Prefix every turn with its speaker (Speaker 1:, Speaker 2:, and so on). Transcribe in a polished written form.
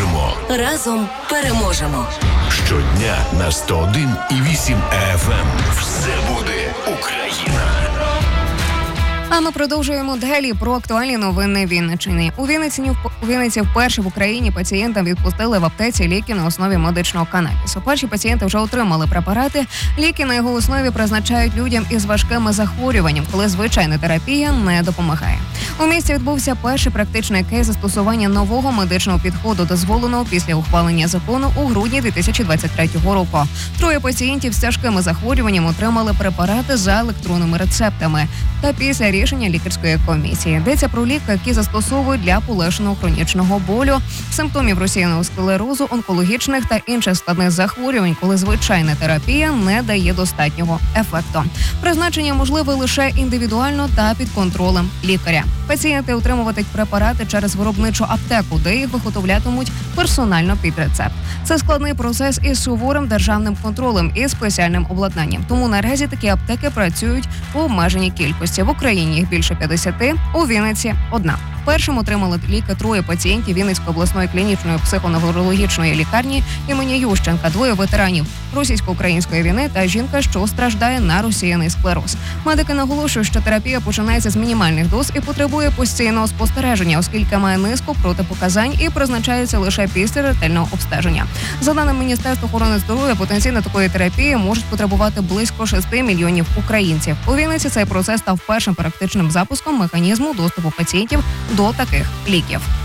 Speaker 1: допоможемо.
Speaker 2: Разом переможемо.
Speaker 1: Щодня на 101,8 FM. Все буде Україна.
Speaker 3: А ми продовжуємо далі про актуальні новини Вінниччини. У Вінниці вперше в Україні пацієнтам відпустили в аптеці ліки на основі медичного канабісу. Перші пацієнти вже отримали препарати. Ліки на його основі призначають людям із важкими захворюваннями, коли звичайна терапія не допомагає. У місті відбувся перший практичний кейс застосування нового медичного підходу, дозволеного після ухвалення закону у грудні 2023 року. 3 пацієнтів з тяжкими захворюваннями отримали препарати за електронними рецептами. Та після рішення лікарської комісії йдеться про ліки, які застосовують для полегшеного хронічного болю, симптомів розсіяного склерозу, онкологічних та інших складних захворювань, коли звичайна терапія не дає достатнього ефекту. Призначення можливе лише індивідуально та під контролем лікаря. Пацієнти отримуватимуть препарати через виробничу аптеку, де їх виготовлятимуть персонально під рецепт. Це складний процес із суворим державним контролем і спеціальним обладнанням. Тому наразі такі аптеки працюють у обмеженій кількості. В Україні їх більше 50, у Вінниці – 1. Першим отримали ліки 3 пацієнтів Вінницької обласної клінічної психоневрологічної лікарні імені Ющенка, 2 ветеранів російсько-української війни та жінка, що страждає на розсіяний склероз. Медики наголошують, що терапія починається з мінімальних доз і потребує постійного спостереження, оскільки має низку протипоказань і призначається лише після ретельного обстеження. За даними Міністерства охорони здоров'я, потенційно такої терапії можуть потребувати близько 6 мільйонів українців. У Вінниці цей процес став першим практичним запуском механізму доступу пацієнтів до таких ліків.